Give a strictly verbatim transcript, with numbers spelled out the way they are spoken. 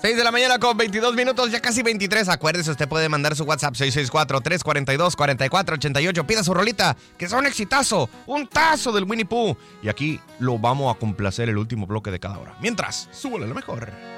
seis de la mañana con veintidós minutos, ya casi veintitrés. Acuérdese, usted puede mandar su WhatsApp seis seis cuatro, tres cuatro dos, cuatro cuatro ocho ocho. Pida su rolita, que sea un exitazo, un tazo del Winnie Pooh. Y aquí lo vamos a complacer el último bloque de cada hora. Mientras, súbale lo mejor.